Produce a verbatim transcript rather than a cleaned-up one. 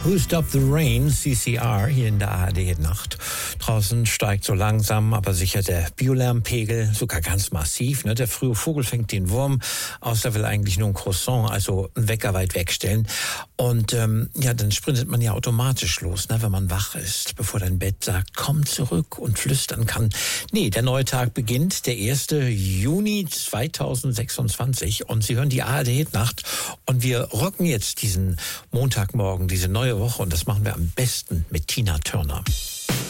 Who Stopped the Rain, C C R, hier in der A R D-Nacht. Draußen steigt so langsam, aber sicher der Biolärmpegel, sogar ganz massiv. Ne? Der frühe Vogel fängt den Wurm aus, der will eigentlich nur ein Croissant, also einen Wecker weit wegstellen. Und ähm, ja, dann sprintet man ja automatisch los, ne? Wenn man wach ist, bevor dein Bett sagt, komm zurück und flüstern kann. Nee, der neue Tag beginnt, der erste Juni zweitausendsechsundzwanzig. Und Sie hören die A R D-Nacht. Und wir rocken jetzt diesen Montagmorgen, diese neue Woche, und das machen wir am besten mit Tina Turner.